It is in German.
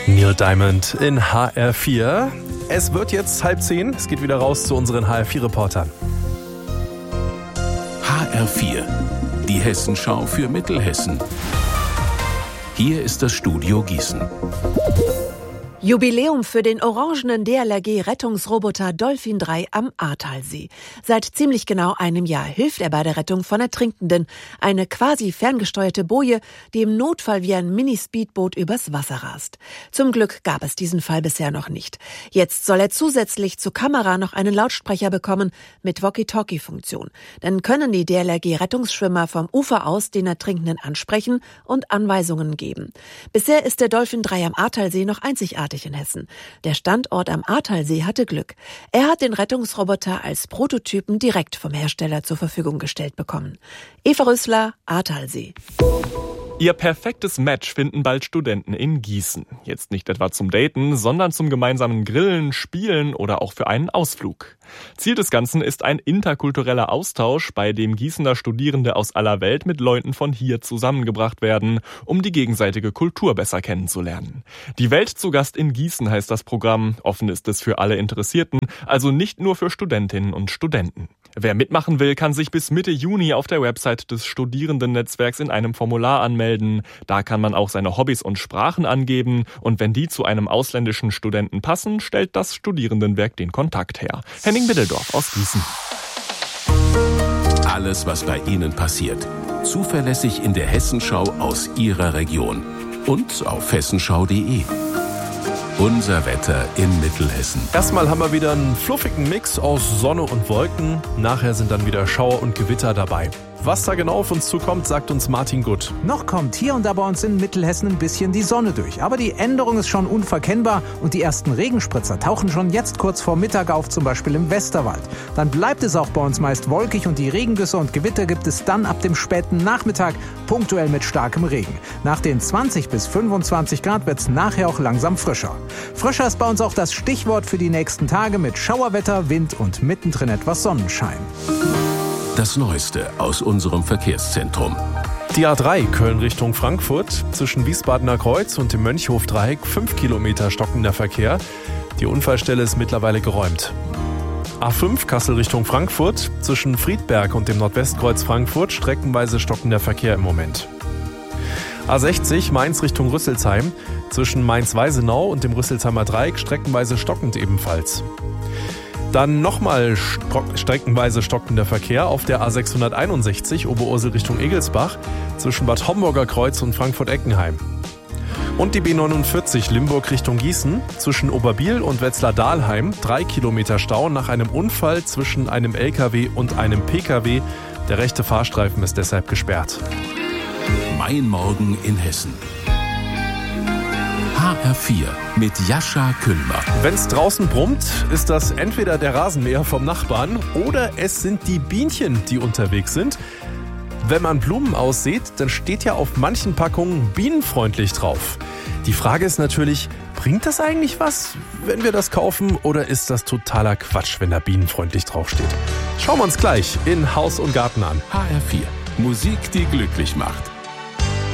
Neil Diamond in HR4. Es wird jetzt 9:30. Es geht wieder raus zu unseren HR4-Reportern. HR4, die Hessenschau für Mittelhessen. Hier ist das Studio Gießen. Jubiläum für den orangenen DLRG-Rettungsroboter Dolphin 3 am Ahrtalsee. Seit ziemlich genau einem Jahr hilft er bei der Rettung von Ertrinkenden. Eine quasi ferngesteuerte Boje, die im Notfall wie ein Mini-Speedboot übers Wasser rast. Zum Glück gab es diesen Fall bisher noch nicht. Jetzt soll er zusätzlich zur Kamera noch einen Lautsprecher bekommen mit Walkie-Talkie-Funktion. Dann können die DLRG-Rettungsschwimmer vom Ufer aus den Ertrinkenden ansprechen und Anweisungen geben. Bisher ist der Dolphin 3 am Ahrtalsee noch einzigartig in Hessen. Der Standort am Ahrtalsee hatte Glück. Er hat den Rettungsroboter als Prototypen direkt vom Hersteller zur Verfügung gestellt bekommen. Eva Rössler, Ahrtalsee. Ihr perfektes Match finden bald Studenten in Gießen. Jetzt nicht etwa zum Daten, sondern zum gemeinsamen Grillen, Spielen oder auch für einen Ausflug. Ziel des Ganzen ist ein interkultureller Austausch, bei dem Gießener Studierende aus aller Welt mit Leuten von hier zusammengebracht werden, um die gegenseitige Kultur besser kennenzulernen. Die Welt zu Gast in Gießen heißt das Programm. Offen ist es für alle Interessierten, also nicht nur für Studentinnen und Studenten. Wer mitmachen will, kann sich bis Mitte Juni auf der Website des Studierendennetzwerks in einem Formular anmelden. Da kann man auch seine Hobbys und Sprachen angeben. Und wenn die zu einem ausländischen Studenten passen, stellt das Studierendenwerk den Kontakt her. Henning Middeldorf aus Gießen. Alles, was bei Ihnen passiert. Zuverlässig in der Hessenschau aus Ihrer Region. Und auf hessenschau.de. Unser Wetter in Mittelhessen. Erstmal haben wir wieder einen fluffigen Mix aus Sonne und Wolken. Nachher sind dann wieder Schauer und Gewitter dabei. Was da genau auf uns zukommt, sagt uns Martin Gutt. Noch kommt hier und da bei uns in Mittelhessen ein bisschen die Sonne durch. Aber die Änderung ist schon unverkennbar und die ersten Regenspritzer tauchen schon jetzt kurz vor Mittag auf, zum Beispiel im Westerwald. Dann bleibt es auch bei uns meist wolkig und die Regengüsse und Gewitter gibt es dann ab dem späten Nachmittag, punktuell mit starkem Regen. Nach den 20 bis 25 Grad wird es nachher auch langsam frischer. Frischer ist bei uns auch das Stichwort für die nächsten Tage mit Schauerwetter, Wind und mittendrin etwas Sonnenschein. Das Neueste aus unserem Verkehrszentrum. Die A3 Köln Richtung Frankfurt. Zwischen Wiesbadener Kreuz und dem Mönchhof-Dreieck 5 Kilometer stockender Verkehr. Die Unfallstelle ist mittlerweile geräumt. A5 Kassel Richtung Frankfurt. Zwischen Friedberg und dem Nordwestkreuz Frankfurt streckenweise stockender Verkehr im Moment. A60 Mainz Richtung Rüsselsheim. Zwischen Mainz-Weisenau und dem Rüsselsheimer Dreieck streckenweise stockend ebenfalls. Dann nochmal streckenweise stockender Verkehr auf der A661 Oberursel Richtung Egelsbach zwischen Bad Homburger Kreuz und Frankfurt-Eckenheim. Und die B49 Limburg Richtung Gießen zwischen Oberbiel und Wetzlar-Dahlheim 3 Kilometer Stau nach einem Unfall zwischen einem LKW und einem PKW. Der rechte Fahrstreifen ist deshalb gesperrt. Mein Morgen in Hessen. HR4 mit Jascha Kühlmer. Wenn's draußen brummt, ist das entweder der Rasenmäher vom Nachbarn oder es sind die Bienchen, die unterwegs sind. Wenn man Blumen aussät, dann steht ja auf manchen Packungen bienenfreundlich drauf. Die Frage ist natürlich, bringt das eigentlich was, wenn wir das kaufen, oder ist das totaler Quatsch, wenn da bienenfreundlich draufsteht? Schauen wir uns gleich in Haus und Garten an. HR4, Musik, die glücklich macht.